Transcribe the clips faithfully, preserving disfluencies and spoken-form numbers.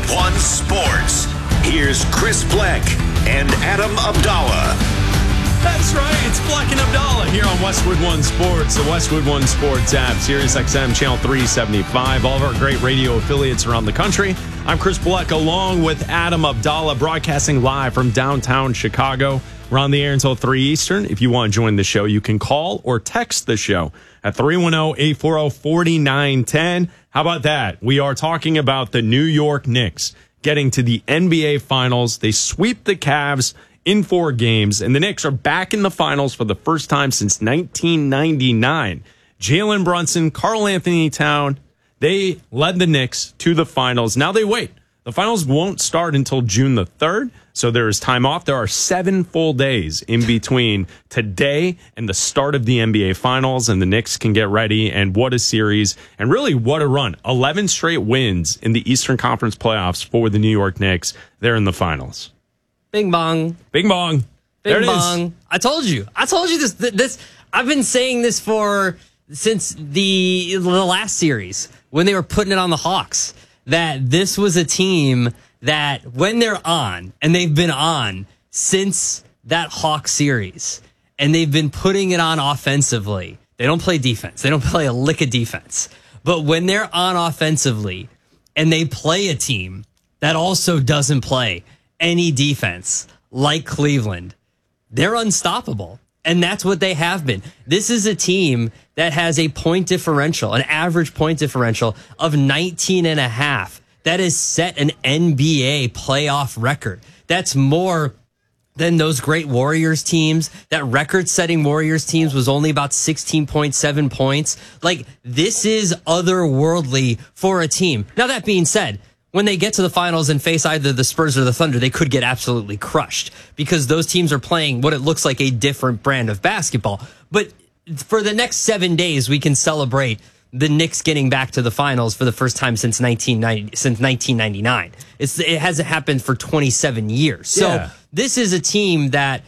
One Sports. Here's Chris Bleck and Adam Abdallah. That's right. It's Bleck and Abdallah here on Westwood One Sports, the Westwood One Sports app, Sirius X M Channel three seventy-five, all of our great radio affiliates around the country. I'm Chris Bleck along with Adam Abdallah, broadcasting live from downtown Chicago. We're on the air until three Eastern. If you want to join the show, you can call or text the show at three one zero, eight four zero, four nine one zero. How about that? We are talking about the New York Knicks getting to the N B A Finals. They sweep the Cavs in four games, and the Knicks are back in the finals for the first time since nineteen ninety-nine. Jalen Brunson, Karl Anthony Towns, they led the Knicks to the finals. Now they wait. The finals won't start until June the third, so there is time off. There are seven full days in between today and the start of the N B A Finals, and the Knicks can get ready. And what a series, and really what a run. eleven straight wins in the Eastern Conference playoffs for the New York Knicks. They're in the finals. Bing bong. Bing bong. Bing there it bong. is. I told you. I told you this. This I've been saying this for since the the last series when they were putting it on the Hawks, that this was a team that when they're on, and they've been on since that Hawks series, and they've been putting it on offensively. They don't play defense. They don't play a lick of defense. But when they're on offensively and they play a team that also doesn't play any defense, like Cleveland, they're unstoppable. And that's what they have been. This is a team that has a point differential, an average point differential of nineteen and a half. That has set an N B A playoff record. That's more than those great Warriors teams. That record-setting Warriors teams was only about sixteen point seven points. Like, this is otherworldly for a team. Now, that being said, when they get to the finals and face either the Spurs or the Thunder, they could get absolutely crushed because those teams are playing what it looks like a different brand of basketball. But for the next seven days, we can celebrate the Knicks getting back to the finals for the first time since nineteen ninety, since nineteen ninety-nine. It's, it hasn't happened for twenty-seven years. So Yeah. This is a team that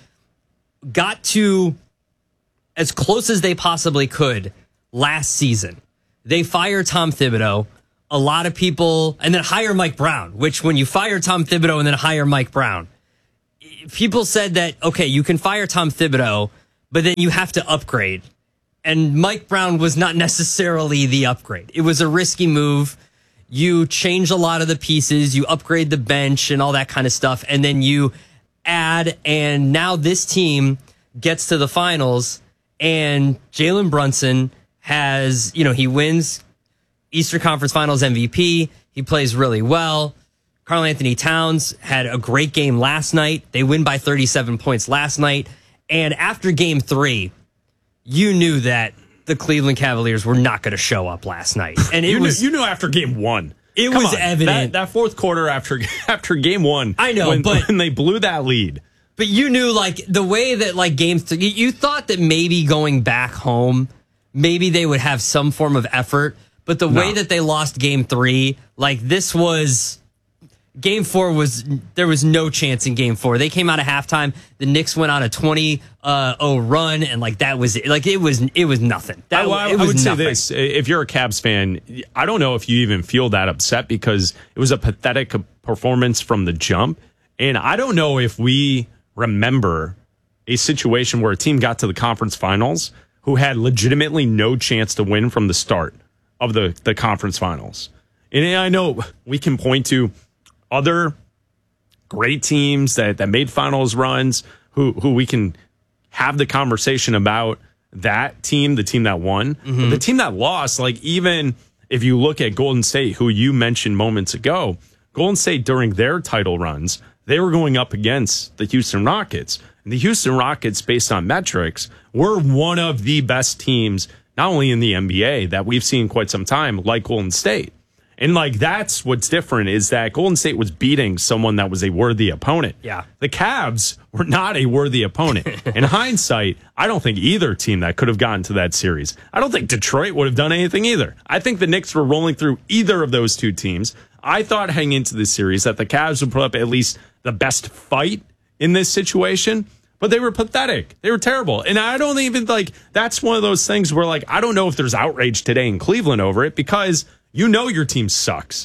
got to as close as they possibly could last season. They fire Tom Thibodeau. A lot of people, and then hire Mike Brown, which when you fire Tom Thibodeau and then hire Mike Brown, people said that, okay, you can fire Tom Thibodeau, but then you have to upgrade. And Mike Brown was not necessarily the upgrade. It was a risky move. You change a lot of the pieces, you upgrade the bench and all that kind of stuff, and then you add, and now this team gets to the finals, and Jalen Brunson has, you know, he wins Eastern Conference Finals M V P. He plays really well. Karl Anthony Towns had a great game last night. They win by thirty-seven points last night. And after game three, you knew that the Cleveland Cavaliers were not going to show up last night. And it you, was knew, you knew after game one. It Come was on. evident. That, that fourth quarter after after game one. I know, when, but when they blew that lead. But you knew, like, the way that, like, game three, you thought that maybe going back home, maybe they would have some form of effort. But the No. way that they lost game three, like, this was, game four was, there was no chance in game four. They came out of halftime. The Knicks went on a twenty oh run, and, like, that was it. Like, it was, it was nothing. That, I, I, it was I would nothing. say this. If you're a Cavs fan, I don't know if you even feel that upset because it was a pathetic performance from the jump. And I don't know if we remember a situation where a team got to the conference finals who had legitimately no chance to win from the start of the, the conference finals. And I know we can point to other great teams that, that made finals runs who, who we can have the conversation about that team, the team that won. Mm-hmm. But the team that lost, like even if you look at Golden State, who you mentioned moments ago, Golden State during their title runs, they were going up against the Houston Rockets. And the Houston Rockets, based on metrics, were one of the best teams not only in the N B A that we've seen quite some time, like Golden State. And like that's what's different is that Golden State was beating someone that was a worthy opponent. Yeah. The Cavs were not a worthy opponent. In hindsight, I don't think either team that could have gotten to that series. I don't think Detroit would have done anything either. I think the Knicks were rolling through either of those two teams. I thought heading into this series that the Cavs would put up at least the best fight in this situation. But they were pathetic. They were terrible. And I don't even like that's one of those things where like I don't know if there's outrage today in Cleveland over it because you know your team sucks.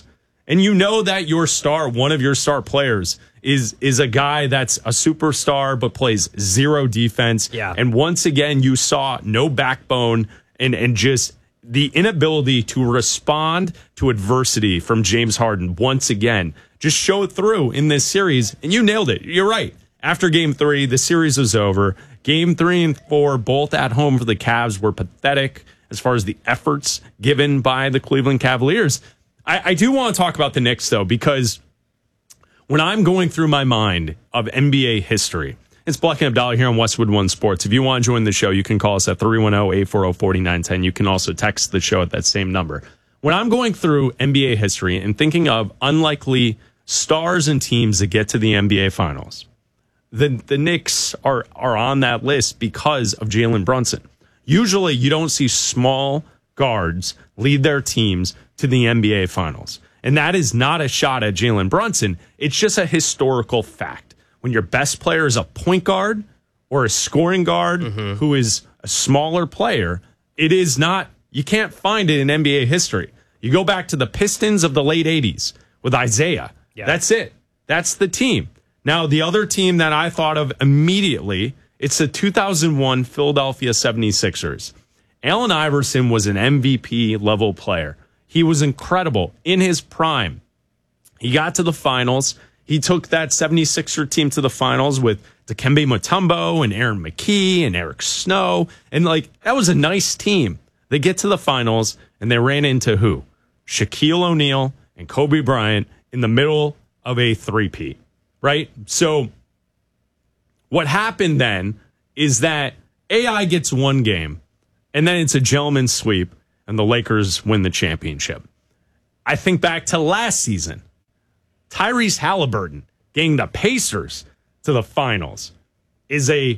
and you know that your star, one of your star players, is is a guy that's a superstar but plays zero defense. Yeah. And once again, you saw no backbone and and just the inability to respond to adversity from James Harden once again just showed through in this series. And you nailed it. You're right. After game three, the series was over. Game three and four, both at home for the Cavs, were pathetic as far as the efforts given by the Cleveland Cavaliers. I, I do want to talk about the Knicks, though, because when I'm going through my mind of N B A history, it's Black and Abdallah here on Westwood One Sports. If you want to join the show, you can call us at three one zero, eight four zero, four nine one zero. You can also text the show at that same number. When I'm going through N B A history and thinking of unlikely stars and teams that get to the N B A Finals, the, the Knicks are, are on that list because of Jalen Brunson. Usually you don't see small guards lead their teams to the N B A Finals. And that is not a shot at Jalen Brunson. It's just a historical fact. When your best player is a point guard or a scoring guard mm-hmm. who is a smaller player, it is not, you can't find it in N B A history. You go back to the Pistons of the late eighties with Isaiah. Yeah. That's it. That's the team. Now, the other team that I thought of immediately, it's the two thousand one Philadelphia seventy-sixers. Allen Iverson was an M V P level player. He was incredible in his prime. He got to the finals. He took that seventy-sixer team to the finals with Dikembe Mutombo and Aaron McKee and Eric Snow. And, like, that was a nice team. They get to the finals, and they ran into who? Shaquille O'Neal and Kobe Bryant in the middle of a three-peat, right? So what happened then is that A I gets one game, and then it's a gentleman's sweep, and the Lakers win the championship. I think back to last season. Tyrese Halliburton getting the Pacers to the finals is a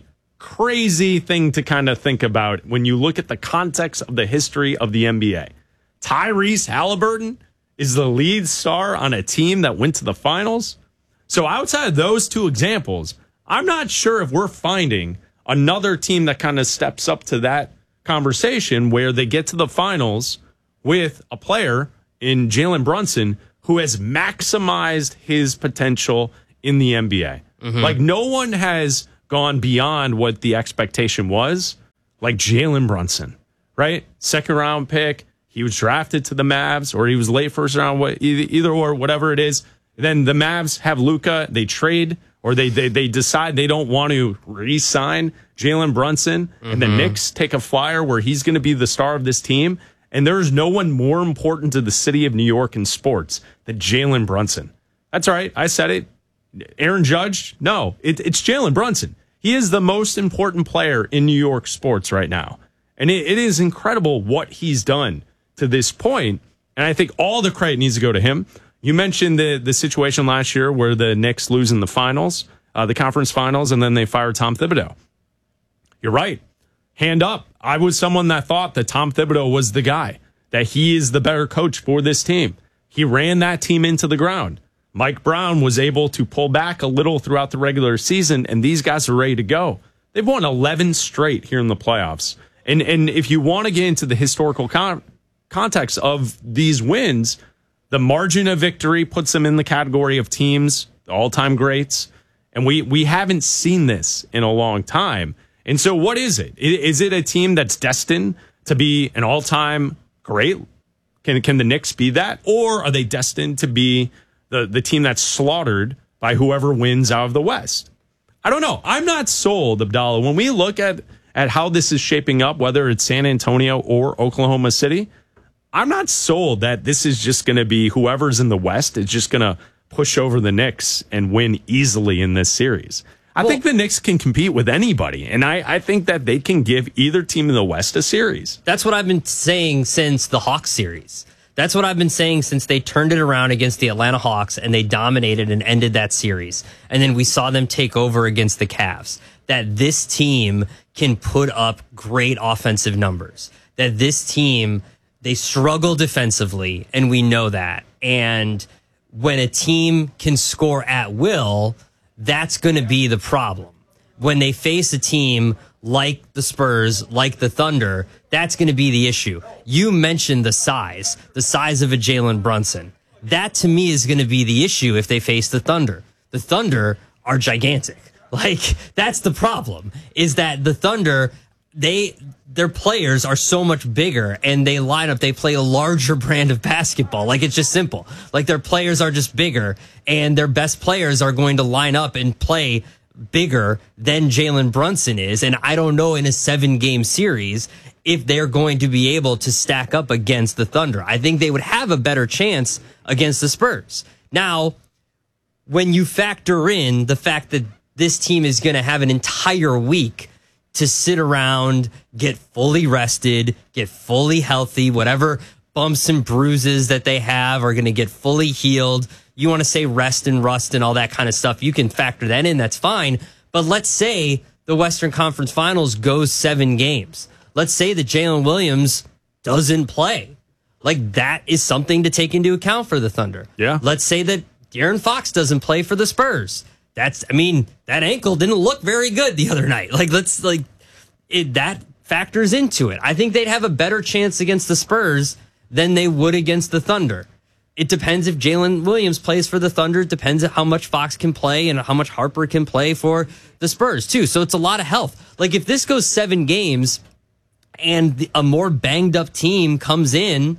crazy thing to kind of think about when you look at the context of the history of the N B A. Tyrese Halliburton is the lead star on a team that went to the finals. So outside of those two examples, I'm not sure if we're finding another team that kind of steps up to that conversation where they get to the finals with a player in Jalen Brunson who has maximized his potential in the N B A. Mm-hmm. Like, no one has gone beyond what the expectation was, like Jalen Brunson, right? Second round pick. He was drafted to the Mavs, or he was late first round, either, either or, whatever it is. Then the Mavs have Luka. They trade, or they they, they decide they don't want to re-sign Jalen Brunson, mm-hmm. and the Knicks take a flyer where he's going to be the star of this team. And there's no one more important to the city of New York in sports than Jalen Brunson. That's right. I said it. Aaron Judge? No, it, it's Jalen Brunson. He is the most important player in New York sports right now. And it, it is incredible what he's done to this point. And I think all the credit needs to go to him. You mentioned the, the situation last year where the Knicks lose in the finals, uh, the conference finals, and then they fire Tom Thibodeau. You're right. Hand up. I was someone that thought that Tom Thibodeau was the guy, that he is the better coach for this team. He ran that team into the ground. Mike Brown was able to pull back a little throughout the regular season, and these guys are ready to go. They've won eleven straight here in the playoffs. And and if you want to get into the historical con- context of these wins, the margin of victory puts them in the category of teams, all-time greats. And we we haven't seen this in a long time. And so what is it? Is it a team that's destined to be an all-time great? Can can the Knicks be that? Or are they destined to be the, the team that's slaughtered by whoever wins out of the West? I don't know. I'm not sold, Abdallah. When we look at, at how this is shaping up, whether it's San Antonio or Oklahoma City, I'm not sold that this is just going to be whoever's in the West is just going to push over the Knicks and win easily in this series. I well, think the Knicks can compete with anybody, and I, I think that they can give either team in the West a series. That's what I've been saying since the Hawks series. That's what I've been saying since they turned it around against the Atlanta Hawks and they dominated and ended that series. And then we saw them take over against the Cavs. That this team can put up great offensive numbers. That this team, they struggle defensively, and we know that. And when a team can score at will, that's going to be the problem. When they face a team like the Spurs, like the Thunder, that's going to be the issue. You mentioned the size, the size of a Jalen Brunson. That to me is going to be the issue if they face the Thunder. The Thunder are gigantic. Like, that's the problem, is that the Thunder, they their players are so much bigger, and they line up, they play a larger brand of basketball. Like, it's just simple. Like, their players are just bigger, and their best players are going to line up and play bigger than Jalen Brunson is. And I don't know in a seven-game series if they're going to be able to stack up against the Thunder. I think they would have a better chance against the Spurs. Now, when you factor in the fact that this team is going to have an entire week to sit around, get fully rested, get fully healthy, whatever bumps and bruises that they have are going to get fully healed. You want to say rest and rust and all that kind of stuff, you can factor that in, that's fine. But let's say the Western Conference Finals goes seven games. Let's say that Jalen Williams doesn't play. Like, that is something to take into account for the Thunder. Yeah. Let's say that De'Aaron Fox doesn't play for the Spurs. That's, I mean, that ankle didn't look very good the other night. Like, let's, like, it, that factors into it. I think they'd have a better chance against the Spurs than they would against the Thunder. It depends if Jalen Williams plays for the Thunder. It depends on how much Fox can play and how much Harper can play for the Spurs, too. So it's a lot of health. Like, if this goes seven games and a more banged up team comes in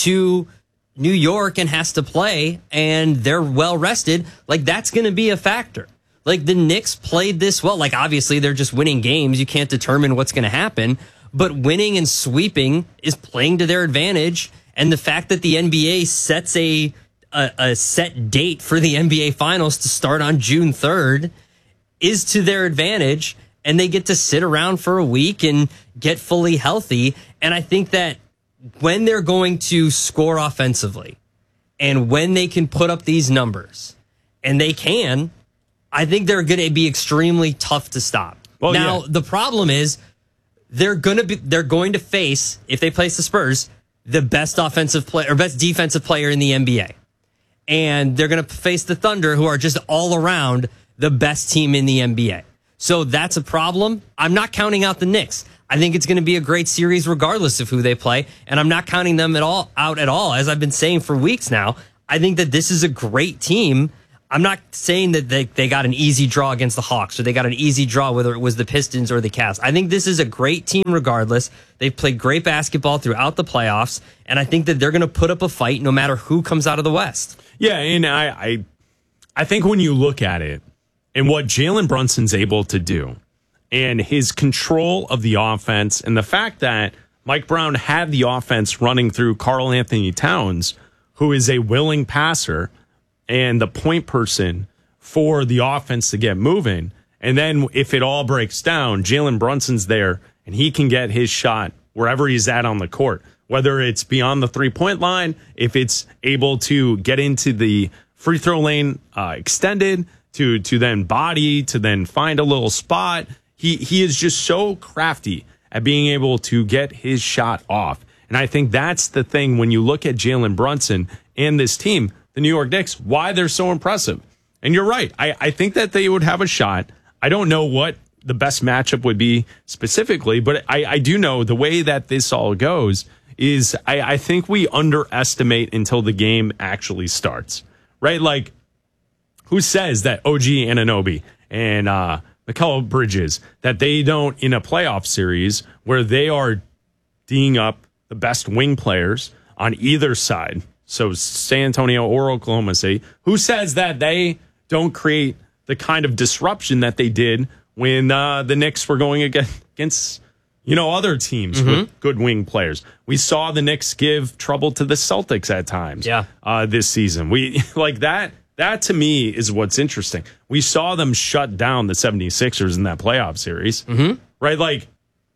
to New York and has to play and they're well rested, like, that's going to be a factor. Like, the Knicks played this well. Like, obviously they're just winning games. You can't determine what's going to happen, but winning and sweeping is playing to their advantage. And the fact that the N B A sets a, a, a set date for the N B A finals to start on June third is to their advantage. And they get to sit around for a week and get fully healthy. And I think that when they're going to score offensively and when they can put up these numbers, and they can, I think they're going to be extremely tough to stop. Well, now, yeah. The problem is they're going to be they're going to face, if they place the Spurs, the best offensive player or best defensive player in the N B A. And they're going to face the Thunder, who are just all around the best team in the N B A. So that's a problem. I'm not counting out the Knicks. I think it's going to be a great series regardless of who they play, and I'm not counting them at all out at all, as I've been saying for weeks now. I think that this is a great team. I'm not saying that they, they got an easy draw against the Hawks or they got an easy draw whether it was the Pistons or the Cavs. I think this is a great team regardless. They've played great basketball throughout the playoffs, and I think that they're going to put up a fight no matter who comes out of the West. Yeah, and I, I, I think when you look at it and what Jalen Brunson's able to do and his control of the offense and the fact that Mike Brown had the offense running through Karl Anthony Towns, who is a willing passer and the point person for the offense to get moving. And then if it all breaks down, Jalen Brunson's there and he can get his shot wherever he's at on the court, whether it's beyond the three-point line, if it's able to get into the free throw lane uh, extended, to to then body, to then find a little spot. He he is just so crafty at being able to get his shot off. And I think that's the thing when you look at Jalen Brunson and this team, the New York Knicks, why they're so impressive. And you're right. I, I think that they would have a shot. I don't know what the best matchup would be specifically, but I, I do know the way that this all goes is I, I think we underestimate until the game actually starts, right? Like, who says that O G Anunoby and uh, Mikal Bridges, that they don't, in a playoff series where they are D'ing up the best wing players on either side, so San Antonio or Oklahoma City, who says that they don't create the kind of disruption that they did when uh, the Knicks were going against, you know, other teams mm-hmm. with good wing players? We saw the Knicks give trouble to the Celtics at times yeah. uh, this season. We like that. That, to me, is what's interesting. We saw them shut down the seventy-sixers in that playoff series, mm-hmm. right? Like,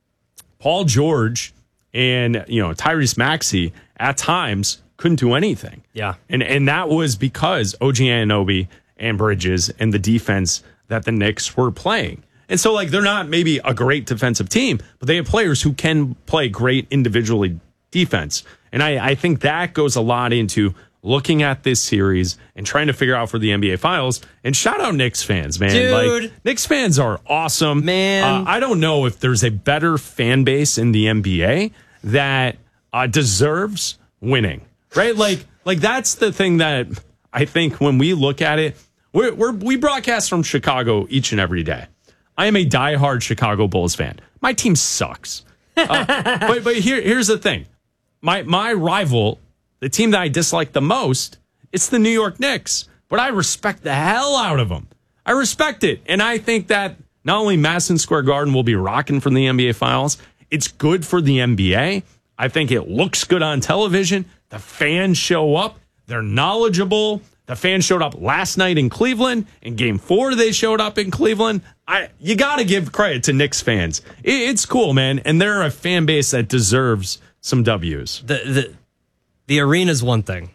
Paul George and, you know, Tyrese Maxey at times couldn't do anything. Yeah. And and that was because O G Anunoby and Bridges and the defense that the Knicks were playing. And so, like, they're not maybe a great defensive team, but they have players who can play great individually defense. And I, I think that goes a lot into looking at this series and trying to figure out for the N B A Finals. And shout out Knicks fans, man. Dude. Like, Knicks fans are awesome. Man. Uh, I don't know if there's a better fan base in the N B A that uh, deserves winning, right? Like, Like, that's the thing that I think when we look at it, we're, we're, we broadcast from Chicago each and every day. I am a diehard Chicago Bulls fan. My team sucks. Uh, but but here, here's the thing. My my rival, the team that I dislike the most, it's the New York Knicks. But I respect the hell out of them. I respect it. And I think that not only Madison Square Garden will be rocking from the N B A Finals, it's good for the N B A. I think it looks good on television. The fans show up. They're knowledgeable. The fans showed up last night in Cleveland. In game four, they showed up in Cleveland. I You got to give credit to Knicks fans. It, it's cool, man. And they're a fan base that deserves some W's. The, the, the arena's one thing.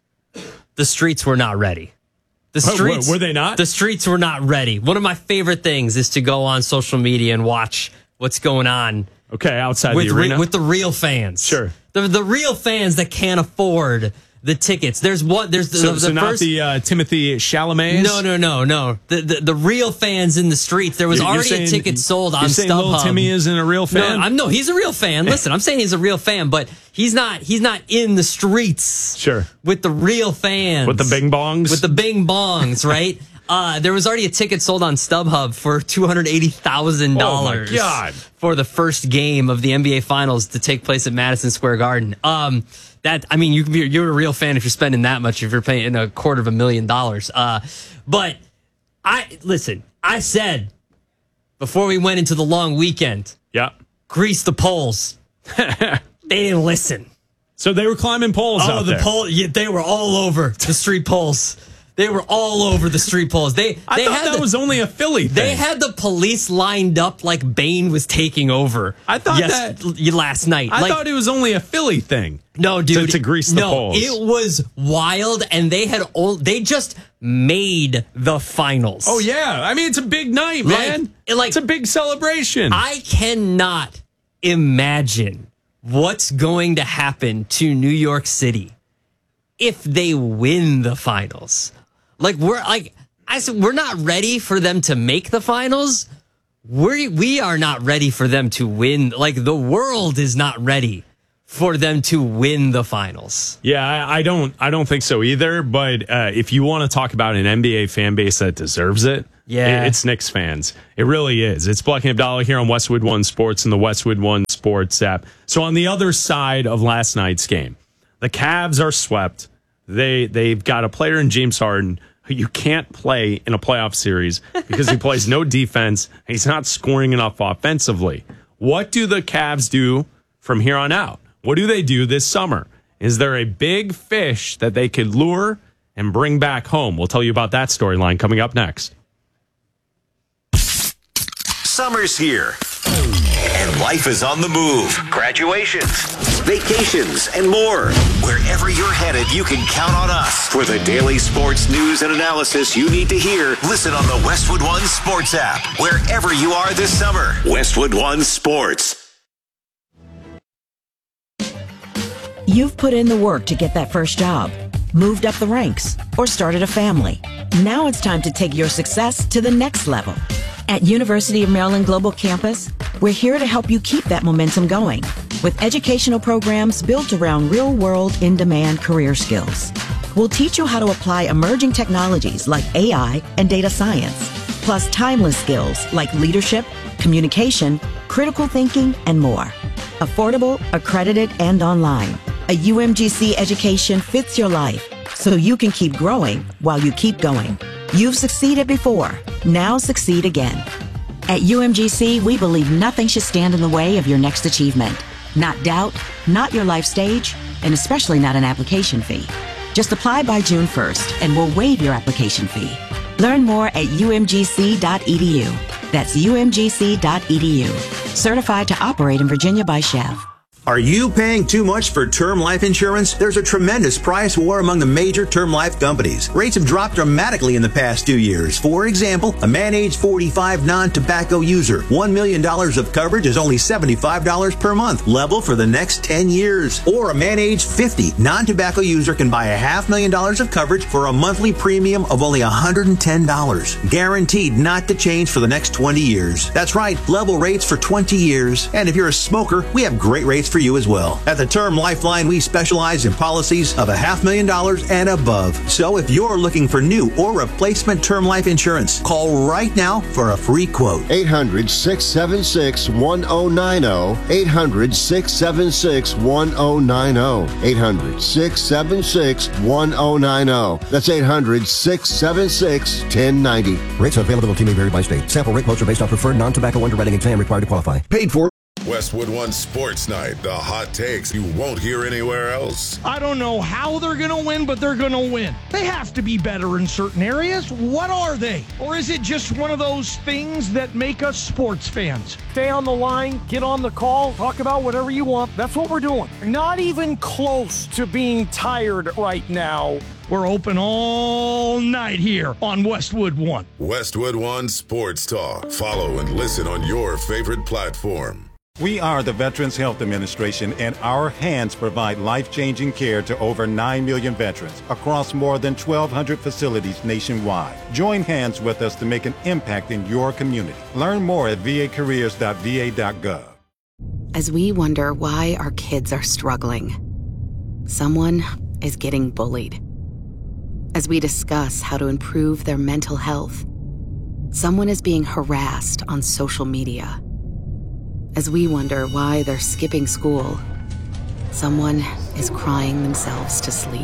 The streets were not ready. The streets were, were they not? The streets were not ready. One of my favorite things is to go on social media and watch what's going on. Okay, outside with the arena? Re, with the real fans. Sure. The the real fans that can't afford the tickets. There's one. There's the, so, the so not first, the uh, Timothy Chalamet. No, no, no, no. The, the the real fans in the streets. There was you're, already you're saying, a ticket sold on you're saying StubHub. Little Timmy isn't a real fan. No, I'm no. He's a real fan. Listen, I'm saying he's a real fan, but he's not. He's not in the streets. Sure. With the real fans. With the bing bongs. With the bing bongs, right? Uh, there was already a ticket sold on StubHub for two hundred eighty thousand dollars. Oh, my God. For the first game of the N B A Finals to take place at Madison Square Garden. Um, that I mean, you can be you're a real fan if you're spending that much. If you're paying a quarter of a million dollars. Uh, but I listen. I said before we went into the long weekend. Yeah. Grease the poles. They didn't listen. So they were climbing poles oh, out the there. pole. Yeah, they were all over the street poles. They were all over the street poles. They, I they thought had that the, was only a Philly thing. They had the police lined up like Bane was taking over. I thought yes, that last night. I like, thought it was only a Philly thing. No, dude, to, to grease the no, poles. It was wild, and they had old, they just made the finals. Oh yeah, I mean it's a big night, man. Like, like it's a big celebration. I cannot imagine what's going to happen to New York City if they win the finals. Like we're like I said, we're not ready for them to make the finals. We we are not ready for them to win. Like the world is not ready for them to win the finals. Yeah, I, I don't I don't think so either. But uh, if you want to talk about an N B A fan base that deserves it, yeah, it, it's Knicks fans. It really is. It's Black and Abdallah here on Westwood One Sports and the Westwood One Sports app. So on the other side of last night's game, the Cavs are swept. They they've got a player in James Harden who you can't play in a playoff series because he plays no defense. And he's not scoring enough offensively. What do the Cavs do from here on out? What do they do this summer? Is there a big fish that they could lure and bring back home? We'll tell you about that storyline coming up next. Summer's here, and life is on the move. Graduations, vacations, and more. Wherever you're headed, you can count on us. For the daily sports news and analysis you need to hear, listen on the Westwood One Sports app. Wherever you are this summer, Westwood One Sports. You've put in the work to get that first job, moved up the ranks, or started a family. Now it's time to take your success to the next level. At University of Maryland Global Campus, we're here to help you keep that momentum going with educational programs built around real-world, in-demand career skills. We'll teach you how to apply emerging technologies like A I and data science, plus timeless skills like leadership, communication, critical thinking, and more. Affordable, accredited, and online. A U M G C education fits your life so you can keep growing while you keep going. You've succeeded before. Now succeed again. At U M G C, we believe nothing should stand in the way of your next achievement. Not doubt, not your life stage, and especially not an application fee. Just apply by June first and we'll waive your application fee. Learn more at U M G C dot E D U. That's U M G C dot E D U. Certified to operate in Virginia by Chev. Are you paying too much for term life insurance? There's a tremendous price war among the major term life companies. Rates have dropped dramatically in the past two years. For example, a man age forty-five non-tobacco user, one million dollars of coverage is only seventy-five dollars per month, level for the next ten years. Or a man age fifty non-tobacco user can buy a half million dollars of coverage for a monthly premium of only one hundred ten dollars. Guaranteed not to change for the next twenty years. That's right, level rates for twenty years. And if you're a smoker, we have great rates for for you as well. At the Term Lifeline, we specialize in policies of a half million dollars and above. So if you're looking for new or replacement term life insurance, call right now for a free quote. eight hundred, six seven six, one oh nine oh. eight hundred, six seven six, one oh nine oh. eight hundred, six seven six, one oh nine oh. That's eight hundred, six seven six, one oh nine oh. Rates and availability may vary by state. Sample rate quotes are based on preferred non-tobacco underwriting exam required to qualify. Paid for. Westwood One Sports Night. The hot takes you won't hear anywhere else. I don't know how they're going to win, but they're going to win. They have to be better in certain areas. What are they? Or is it just one of those things that make us sports fans? Stay on the line, get on the call, talk about whatever you want. That's what we're doing. Not even close to being tired right now. We're open all night here on Westwood One. Westwood One Sports Talk. Follow and listen on your favorite platform. We are the Veterans Health Administration, and our hands provide life-changing care to over nine million veterans across more than twelve hundred facilities nationwide. Join hands with us to make an impact in your community. Learn more at v a careers dot v a dot gov. As we wonder why our kids are struggling, someone is getting bullied. As we discuss how to improve their mental health, someone is being harassed on social media. As we wonder why they're skipping school, someone is crying themselves to sleep.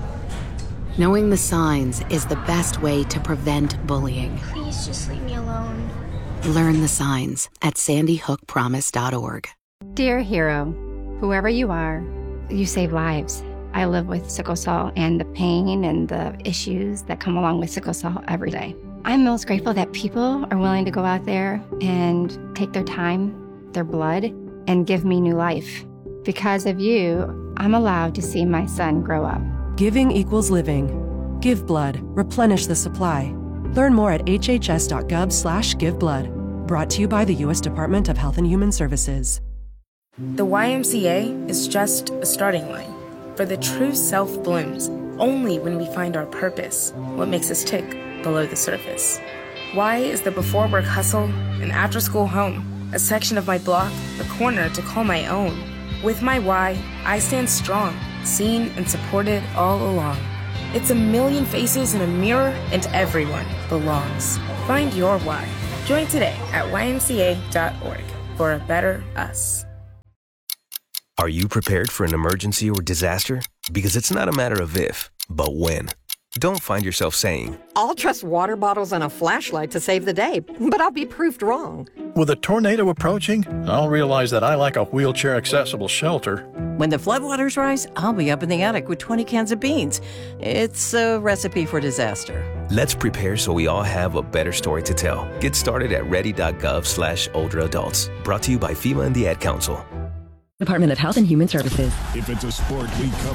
Knowing the signs is the best way to prevent bullying. Please just leave me alone. Learn the signs at sandy hook promise dot org. Dear hero, whoever you are, you save lives. I live with sickle cell and the pain and the issues that come along with sickle cell every day. I'm most grateful that people are willing to go out there and take their time, their blood, and give me new life. Because of you, I'm allowed to see my son grow up. Giving equals living. Give blood. Replenish the supply. Learn more at h h s dot gov slash give blood. Brought to you by the U S Department of Health and Human Services. The Y M C A is just a starting line. For the true self blooms only when we find our purpose, what makes us tick below the surface. Y is the before work hustle, an after school home, a section of my block, a corner to call my own. With my Y, I stand strong, seen and supported all along. It's a million faces in a mirror, and everyone belongs. Find your Y. Join today at y m c a dot org for a better us. Are you prepared for an emergency or disaster? Because it's not a matter of if, but when. Don't find yourself saying, I'll trust water bottles and a flashlight to save the day, but I'll be proved wrong. With a tornado approaching, I'll realize that I lack a wheelchair-accessible shelter. When the floodwaters rise, I'll be up in the attic with twenty cans of beans. It's a recipe for disaster. Let's prepare so we all have a better story to tell. Get started at ready dot gov slash older adults. Brought to you by FEMA and the Ad Council. Department of Health and Human Services. If it's a sport we cover.